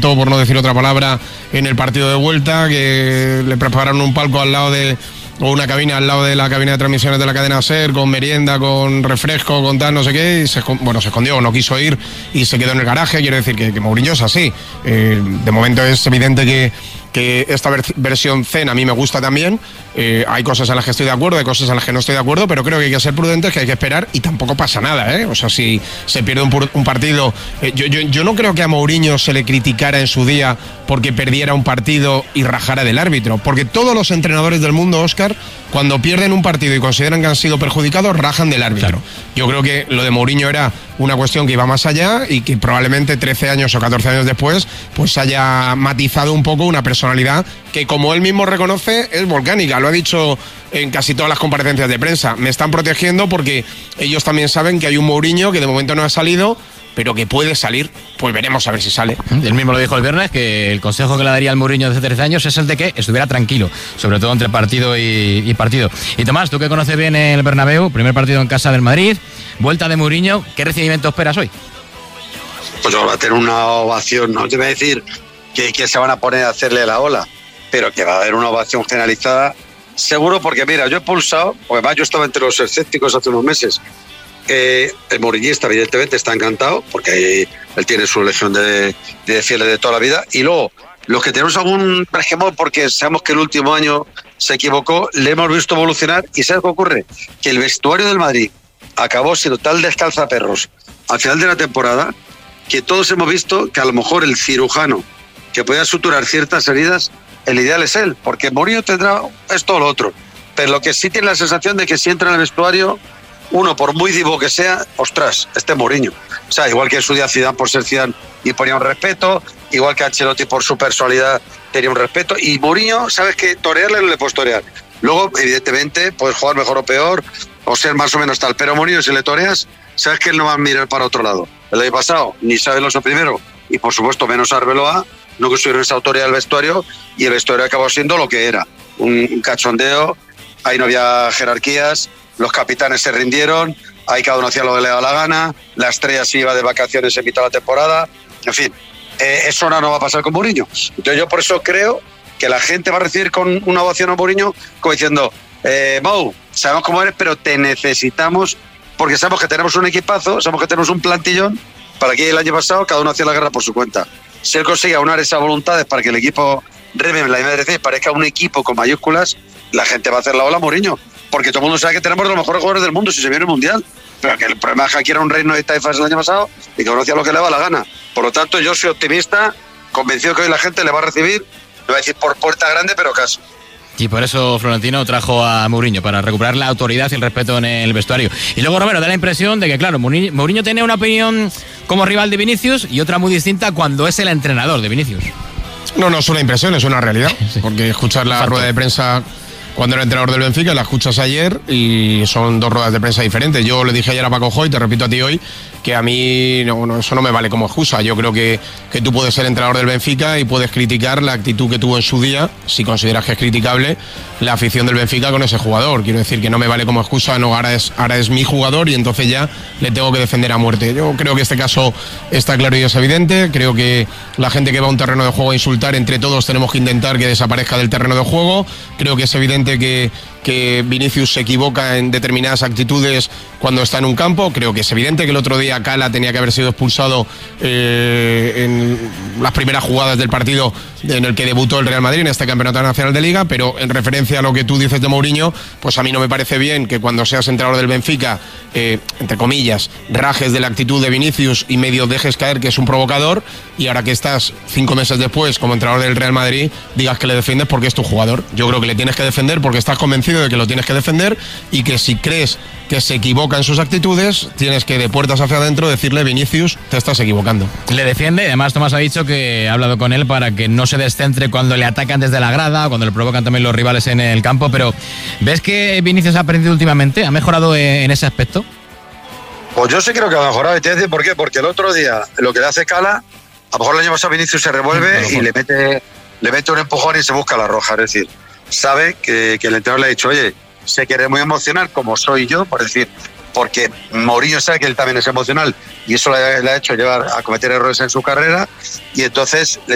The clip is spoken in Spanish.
reventó, por no decir otra palabra, en el partido de vuelta, que le prepararon un palco al lado o una cabina al lado de la cabina de transmisiones de la cadena SER, con merienda, con refresco, con tal, no sé qué, y se escondió, no quiso ir y se quedó en el garaje. Quiero decir que Mourinho es así. De momento es evidente que esta versión Zen a mí me gusta también. Hay cosas en las que estoy de acuerdo, hay cosas en las que no estoy de acuerdo, pero creo que hay que ser prudentes, que hay que esperar y tampoco pasa nada, ¿eh? O sea, si se pierde un partido... Yo no creo que a Mourinho se le criticara en su día porque perdiera un partido y rajara del árbitro, porque todos los entrenadores del mundo, Óscar, cuando pierden un partido y consideran que han sido perjudicados, rajan del árbitro. Claro. Yo creo que lo de Mourinho era una cuestión que iba más allá y que probablemente 13 años o 14 años después pues haya matizado un poco una personalidad que, como él mismo reconoce, es volcánica. Lo ha dicho en casi todas las comparecencias de prensa. Me están protegiendo porque ellos también saben que hay un Mourinho que de momento no ha salido, pero que puede salir. Pues veremos a ver si sale. Él mismo lo dijo el viernes, que el consejo que le daría al Mourinho de hace 13 años es el de que estuviera tranquilo, sobre todo entre partido y partido. Y Tomás, tú que conoces bien el Bernabéu, primer partido en casa del Madrid, vuelta de Mourinho, ¿qué recibimiento esperas hoy? Pues va a tener una ovación, no te voy a decir que se van a poner a hacerle la ola, pero que va a haber una ovación generalizada, seguro, porque mira, yo he pulsado, porque además yo estaba entre los escépticos hace unos meses. El mouriñista evidentemente está encantado porque él tiene su legión de fieles de toda la vida, y luego los que tenemos algún resquemor porque sabemos que el último año se equivocó, le hemos visto evolucionar. ¿Y sabes qué ocurre? Que el vestuario del Madrid acabó siendo tal descalzaperros al final de la temporada que todos hemos visto que a lo mejor el cirujano que pueda suturar ciertas heridas, el ideal es él, porque Mourinho tendrá esto o lo otro, pero lo que sí tiene la sensación de que si entra en el vestuario, uno, por muy divo que sea, ostras, Mourinho. O sea, igual que en su día Zidane por ser Zidane y ponía un respeto, igual que Ancelotti por su personalidad tenía un respeto, y Mourinho, sabes que torearle no le puedes torear. Luego, evidentemente, puedes jugar mejor o peor, o ser más o menos tal, pero Mourinho, si le toreas, sabes que él no va a mirar para otro lado. El año pasado, ni sabe lo primero, y por supuesto menos Arbeloa, no consiguieron esa autoridad del vestuario, y el vestuario acabó siendo lo que era, un cachondeo. Ahí no había jerarquías, los capitanes se rindieron, ahí cada uno hacía lo que le daba la gana, la estrella se iba de vacaciones en mitad de la temporada, en fin, eso ahora no va a pasar con Mourinho. Entonces yo por eso creo que la gente va a recibir con una ovación a Mourinho como diciendo, Mou, sabemos cómo eres, pero te necesitamos, porque sabemos que tenemos un equipazo, sabemos que tenemos un plantillón, para que el año pasado cada uno hacía la guerra por su cuenta. Si él consigue aunar esas voluntades para que el equipo reme en la misma dirección y parezca un equipo con mayúsculas, la gente va a hacer la ola a Mourinho, porque todo el mundo sabe que tenemos los mejores jugadores del mundo si se viene el Mundial, pero que el problema es que aquí era un reino de taifas el año pasado y que uno hacía lo que le daba la gana. Por lo tanto, yo soy optimista, convencido que hoy la gente le va a recibir, no voy a decir por puerta grande, pero caso. Y por eso Florentino trajo a Mourinho, para recuperar la autoridad y el respeto en el vestuario. Y luego, Romero, da la impresión de que, claro, Mourinho tiene una opinión como rival de Vinicius y otra muy distinta cuando es el entrenador de Vinicius. No es una impresión, es una realidad. Sí. Porque escuchar la rueda de prensa cuando era entrenador del Benfica, la escuchas ayer y son dos ruedas de prensa diferentes. Yo le dije ayer a Paco Joy, te repito a ti hoy, que a mí eso no me vale como excusa. Yo creo que tú puedes ser entrenador del Benfica y puedes criticar la actitud que tuvo en su día, si consideras que es criticable, la afición del Benfica con ese jugador. Quiero decir que no me vale como excusa, no, ahora es mi jugador y entonces ya le tengo que defender a muerte. Yo creo que este caso está claro y es evidente. Creo que la gente que va a un terreno de juego a insultar, entre todos tenemos que intentar que desaparezca del terreno de juego. Creo que es evidente que Vinicius se equivoca en determinadas actitudes cuando está en un campo. Creo que es evidente que el otro día Cala tenía que haber sido expulsado en las primeras jugadas del partido en el que debutó el Real Madrid en este Campeonato Nacional de Liga, pero en referencia a lo que tú dices de Mourinho, pues a mí no me parece bien que cuando seas entrenador del Benfica, entre comillas, rajes de la actitud de Vinicius y medio dejes caer que es un provocador, y ahora que estás 5 meses después como entrenador del Real Madrid digas que le defiendes porque es tu jugador. Yo creo que le tienes que defender porque estás convencido de que lo tienes que defender, y que si crees que se equivoca en sus actitudes, tienes que de puertas hacia adentro decirle: Vinicius, te estás equivocando. Le defiende, y además Tomás ha dicho que ha hablado con él para que no se descentre cuando le atacan desde la grada, cuando le provocan también los rivales en el campo. Pero ¿ves que Vinicius ha aprendido últimamente? ¿Ha mejorado en ese aspecto? Pues yo sí creo que ha mejorado, y te voy a decir por qué, porque el otro día lo que le hace Cala, a lo mejor el año pasado Vinicius se revuelve y le mete un empujón y se busca la roja. Es decir, sabe que el entrenador le ha dicho: oye, sé que eres muy emocional, como soy yo, por decir, porque Mourinho sabe que él también es emocional y eso le ha hecho llevar a cometer errores en su carrera, y entonces